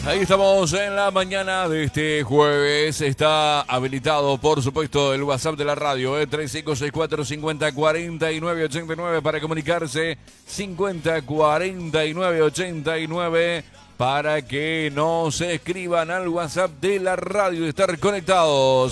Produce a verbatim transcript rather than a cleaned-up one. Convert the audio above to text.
Ahí estamos en la mañana de este jueves. Está habilitado, por supuesto, el WhatsApp de la radio, ¿eh? tres cinco seis cuatro cincuenta cuarenta y nueve ochenta y nueve para comunicarse. cincuenta cuarenta y nueve ochenta y nueve para que nos escriban al WhatsApp de la radio y estar conectados.